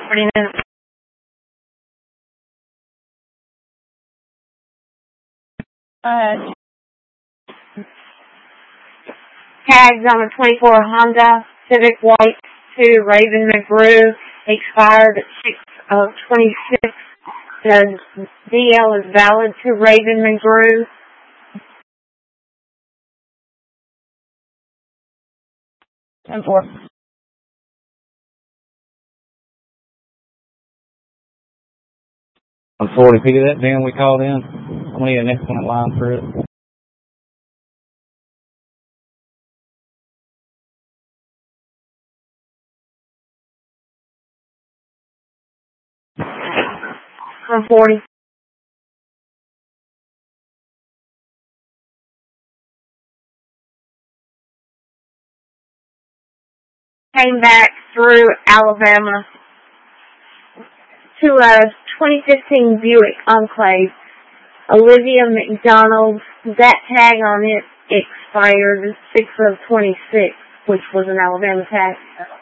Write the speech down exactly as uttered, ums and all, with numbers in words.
property number. Uh, tags on a twenty-four Honda Civic White to Raven McGrew, expired at six of twenty-six. The D L is valid to Raven McGrew. ten four. one forty, figure that down we called in. I'm going to need an excellent line for it. one forty. Came back through Alabama to a twenty fifteen Buick Enclave. Olivia McDonald, that tag on it expired six of twenty-six, which was an Alabama tag.